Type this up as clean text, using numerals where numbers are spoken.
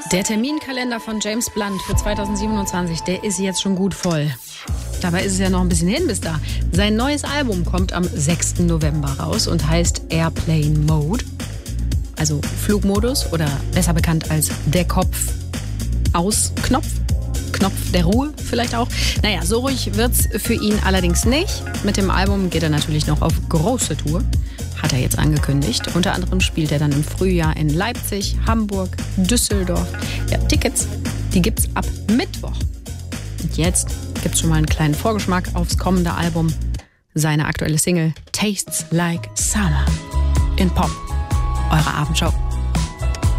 Der Terminkalender von James Blunt für 2027, der ist jetzt schon gut voll. Dabei ist es ja noch ein bisschen hin bis da. Sein neues Album kommt am 6. November raus und heißt Airplane Mode. Also Flugmodus oder besser bekannt als der Kopf-Aus-Knopf. Knopf der Ruhe vielleicht auch. Naja, so ruhig wird's für ihn allerdings nicht. Mit dem Album geht er natürlich noch auf große Tour. Hat er jetzt angekündigt. Unter anderem spielt er dann im Frühjahr in Leipzig, Hamburg, Düsseldorf. Ja, Tickets, die gibt's ab Mittwoch. Und jetzt gibt's schon mal einen kleinen Vorgeschmack aufs kommende Album. Seine aktuelle Single Tastes Like Summer in Pop. Eure Abendshow.